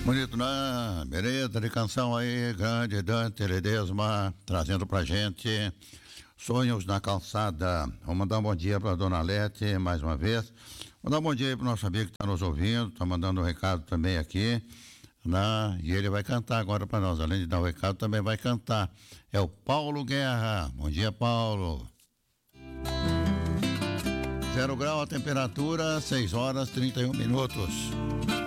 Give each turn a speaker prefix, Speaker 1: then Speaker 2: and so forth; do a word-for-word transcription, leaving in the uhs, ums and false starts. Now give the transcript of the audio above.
Speaker 1: Bonito, né? Beleza, de canção aí, grande Dante Ledesma, trazendo pra gente Sonhos na Calçada. Vou mandar um bom dia pra Dona Lete, mais uma vez. Mandar um bom dia aí pro nosso amigo que tá nos ouvindo, tá mandando um recado também aqui, né? E ele vai cantar agora pra nós, além de dar o recado, também vai cantar. É o Paulo Guerra. Bom dia, Paulo. Zero grau a temperatura, seis horas trinta e um minutos.